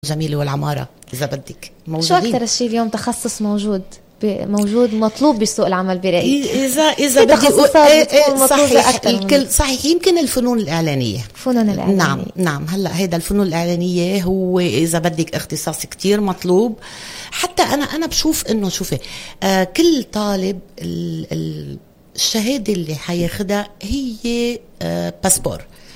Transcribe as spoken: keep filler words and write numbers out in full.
الجميلة والعمارة إذا بدك موجودين. شو أكتر شيء اليوم تخصص موجود موجود مطلوب بسوق العمل برأيك؟ إذا إذا بدي أقول صحيح الكل صحيح يمكن الفنون الإعلانية. فنون الإعلانية نعم نعم هلا هيدا الفنون الإعلانية هو إذا بدك اختصاص كتير مطلوب. حتى أنا أنا بشوف إنه شوفي آه كل طالب ال ال الشهادة اللي حياخدها هي آه باسبور.